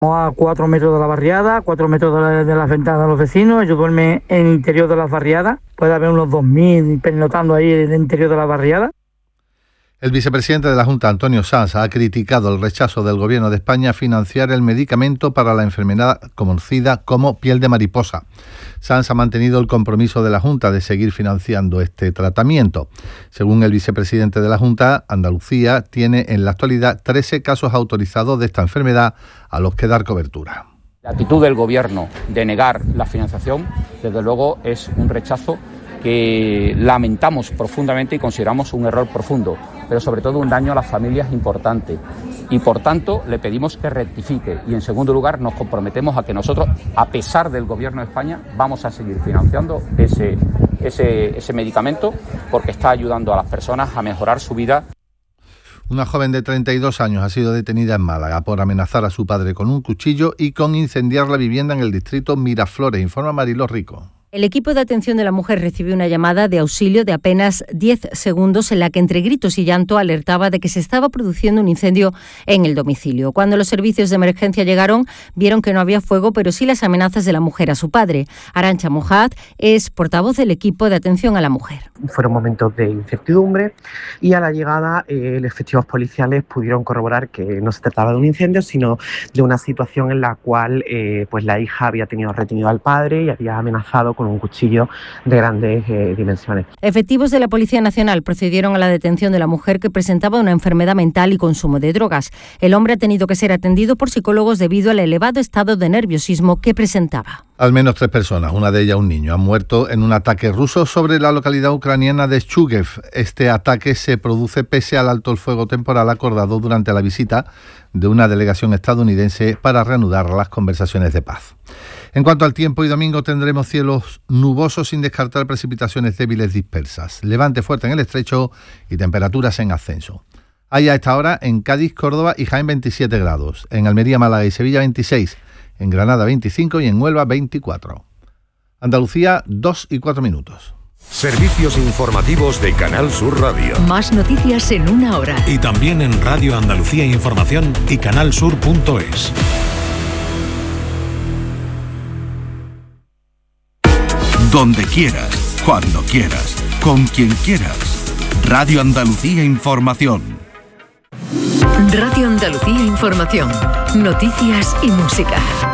A 4 metros de la barriada, 4 metros de las ventanas de los vecinos. Ellos duermen en el interior de las barriadas. Puede haber unos 2.000 pernotando ahí en el interior de la barriada. El vicepresidente de la Junta, Antonio Sanz, ha criticado el rechazo del Gobierno de España a financiar el medicamento para la enfermedad conocida como piel de mariposa. Sanz ha mantenido el compromiso de la Junta de seguir financiando este tratamiento. Según el vicepresidente de la Junta, Andalucía tiene en la actualidad 13 casos autorizados de esta enfermedad a los que dar cobertura. La actitud del Gobierno de negar la financiación, desde luego, es un rechazo que lamentamos profundamente y consideramos un error profundo, pero sobre todo un daño a las familias importante. Y por tanto le pedimos que rectifique y en segundo lugar nos comprometemos a que nosotros, a pesar del Gobierno de España, vamos a seguir financiando ese medicamento porque está ayudando a las personas a mejorar su vida. Una joven de 32 años ha sido detenida en Málaga por amenazar a su padre con un cuchillo y con incendiar la vivienda en el distrito Miraflores, informa Mariló Rico. El equipo de atención de la mujer recibió una llamada de auxilio de apenas 10 segundos en la que entre gritos y llanto alertaba de que se estaba produciendo un incendio en el domicilio. Cuando los servicios de emergencia llegaron, vieron que no había fuego, pero sí las amenazas de la mujer a su padre. Arantxa Mojad es portavoz del equipo de atención a la mujer. Fueron momentos de incertidumbre y a la llegada los efectivos policiales pudieron corroborar que no se trataba de un incendio, sino de una situación en la cual pues la hija había tenido retenido al padre y había amenazado con un cuchillo de grandes dimensiones. Efectivos de la Policía Nacional procedieron a la detención de la mujer que presentaba una enfermedad mental y consumo de drogas. El hombre ha tenido que ser atendido por psicólogos debido al elevado estado de nerviosismo que presentaba. Al menos 3 personas, una de ellas un niño, han muerto en un ataque ruso sobre la localidad ucraniana de Chuguev. Este ataque se produce pese al alto el fuego temporal acordado durante la visita de una delegación estadounidense para reanudar las conversaciones de paz. En cuanto al tiempo, hoy domingo tendremos cielos nubosos sin descartar precipitaciones débiles dispersas, levante fuerte en el estrecho y temperaturas en ascenso. Hay a esta hora en Cádiz, Córdoba y Jaén 27 grados, en Almería, Málaga y Sevilla 26, en Granada 25 y en Huelva 24. Andalucía 2:04. Servicios informativos de Canal Sur Radio. Más noticias en una hora. Y también en Radio Andalucía Información y canalsur.es. Donde quieras, cuando quieras, con quien quieras. Radio Andalucía Información. Radio Andalucía Información. Noticias y música.